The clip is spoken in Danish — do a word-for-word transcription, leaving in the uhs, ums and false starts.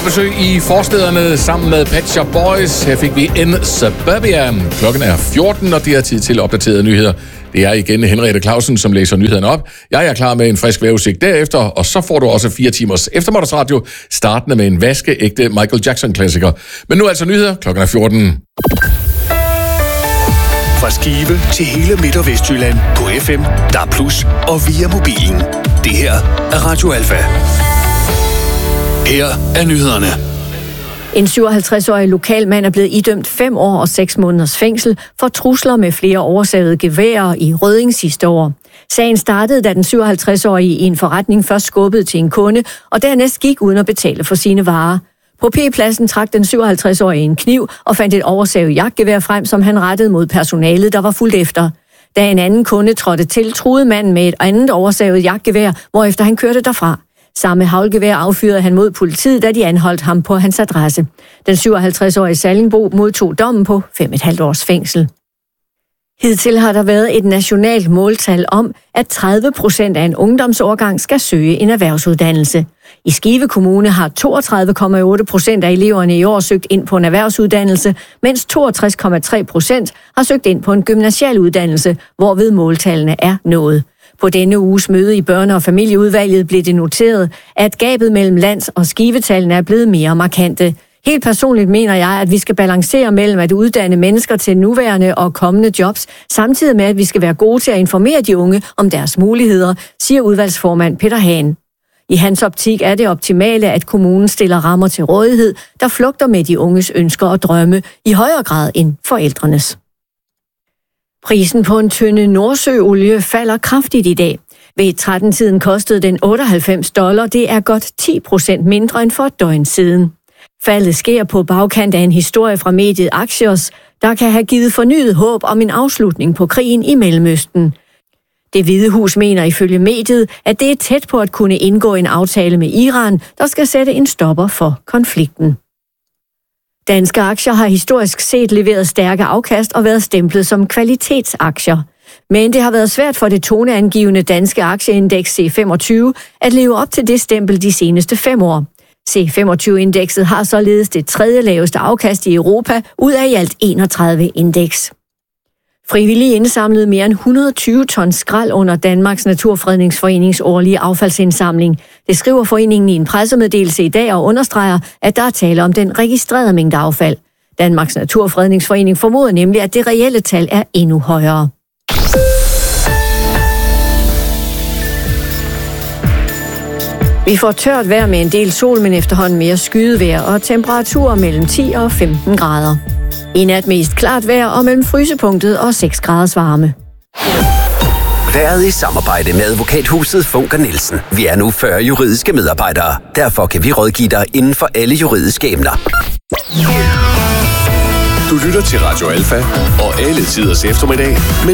På besøg i forstederne sammen med Pet Shop Boys. Her fik vi en Suburbia. Klokken er fjorten, og det er tid til opdaterede nyheder. Det er igen Henriette Clausen, som læser nyhederne op. Jeg er klar med en frisk vejrudsigt derefter, og så får du også fire timers eftermiddagsradio, startende med en vaskeægte Michael Jackson-klassiker. Men nu altså nyheder. Klokken er fjorten. Fra Skive til hele Midt- og Vestjylland på F M, D A B plus, og via mobilen. Det her er Radio Alfa. Her er nyhederne. En syvoghalvtreds-årig lokalmand er blevet idømt fem år og seks måneders fængsel for trusler med flere oversavede geværer i Rødding sidste år. Sagen startede, da den syvoghalvtreds-årige i en forretning først skubbede til en kunde, og dernæst gik uden at betale for sine varer. På P-pladsen trak den syvoghalvtreds-årige en kniv og fandt et oversavet jagtgevær frem, som han rettede mod personalet, der var fulgt efter. Da en anden kunde trådte til, truede manden med et andet oversavet jagtgevær, hvorefter han kørte derfra. Samme haglgevær affyrede han mod politiet, da de anholdt ham på hans adresse. Den syvoghalvtreds-årige Sallingbo modtog dommen på fem og et halvt års fængsel. Hidtil har der været et nationalt måltal om, at tredive procent af en ungdomsårgang skal søge en erhvervsuddannelse. I Skive Kommune har toogtredive komma otte procent af eleverne i år søgt ind på en erhvervsuddannelse, mens toogtres komma tre procent har søgt ind på en gymnasial uddannelse, hvorved måltallene er nået. På denne uges møde i børne- og familieudvalget blev det noteret, at gabet mellem lands- og skivetallene er blevet mere markante. Helt personligt mener jeg, at vi skal balancere mellem at uddanne mennesker til nuværende og kommende jobs, samtidig med, at vi skal være gode til at informere de unge om deres muligheder, siger udvalgsformand Peter Hahn. I hans optik er det optimale, at kommunen stiller rammer til rådighed, der flugter med de unges ønsker og drømme i højere grad end forældrenes. Prisen på en tønde nordsøolie falder kraftigt i dag. Ved tretten-tiden kostede den otteoghalvfems dollar, det er godt ti procent mindre end for et døgn siden. Faldet sker på bagkant af en historie fra mediet Axios, der kan have givet fornyet håb om en afslutning på krigen i Mellemøsten. Det Hvide Hus mener ifølge mediet, at det er tæt på at kunne indgå en aftale med Iran, der skal sætte en stopper for konflikten. Danske aktier har historisk set leveret stærke afkast og været stemplet som kvalitetsaktier. Men det har været svært for det toneangivende danske aktieindeks C femogtyve at leve op til det stempel de seneste fem år. C femogtyve-indekset har således det tredje laveste afkast i Europa ud af i alt enogtredive indeks. Frivillige indsamlede mere end et hundrede og tyve ton skrald under Danmarks Naturfredningsforenings årlige affaldsindsamling. Det skriver foreningen i en pressemeddelelse i dag og understreger, at der er tale om den registrerede mængde affald. Danmarks Naturfredningsforening formoder nemlig, at det reelle tal er endnu højere. Vi får tørt vejr med en del sol, men efterhånden mere skydevejr og temperaturer mellem ti og femten grader. I nat mest klart vejr og mellem frysepunktet og seks graders varme. Været i samarbejde med advokathuset Funker Nielsen. Vi er nu fyrre juridiske medarbejdere. Derfor kan vi rådgive dig inden for alle juridiske emner. Du lytter til Radio Alfa og alle tiders eftermiddag med